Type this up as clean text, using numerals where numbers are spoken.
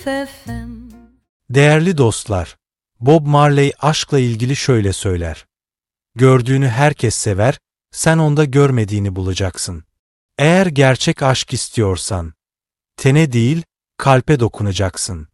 FM. Değerli dostlar, Bob Marley aşkla ilgili şöyle söyler: gördüğünü herkes sever, sen onda görmediğini bulacaksın. Eğer gerçek aşk istiyorsan, tene değil, kalpe dokunacaksın.